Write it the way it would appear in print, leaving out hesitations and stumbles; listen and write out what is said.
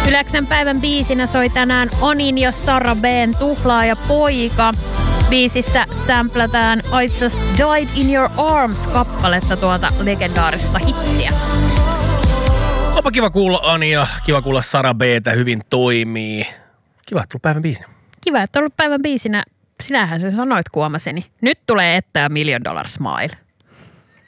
Yläksän päivän biisinä soi tänään Onin ja Sara B:n Tuhlaaja poika. Biisissä sämplätään I Just Died in Your Arms -kappaletta, tuota legendaarista hittiä. Onpa kiva kuulla Ania, kiva kuulla Sara B:tä, hyvin toimii. Kiva, että tullut päivän biisinä. Kiva, että ollut päivän biisinä. Sinähän sen sanoit, kuomaseni. Nyt tulee Etta ja $1 Million Smile.